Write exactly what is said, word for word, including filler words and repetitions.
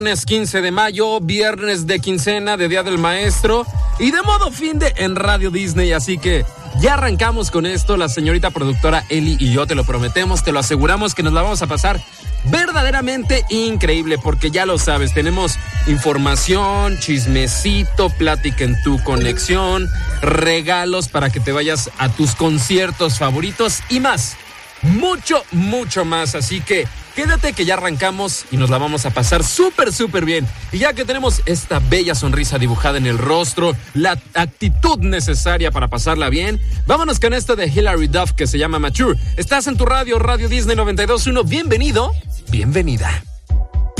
Viernes quince de mayo, viernes de quincena, de Día del Maestro y de modo fin de en Radio Disney, así que ya arrancamos con esto, la señorita productora Eli y yo te lo prometemos, te lo aseguramos que nos la vamos a pasar verdaderamente increíble, porque ya lo sabes, tenemos información, chismecito, plática en tu conexión, regalos para que te vayas a tus conciertos favoritos y más, mucho, mucho más, así que quédate que ya arrancamos y nos la vamos a pasar súper, súper bien. Y ya que tenemos esta bella sonrisa dibujada en el rostro, la actitud necesaria para pasarla bien, vámonos con esto de Hilary Duff que se llama Mature. Estás en tu radio, Radio Disney noventa y dos punto uno. Bienvenido, bienvenida.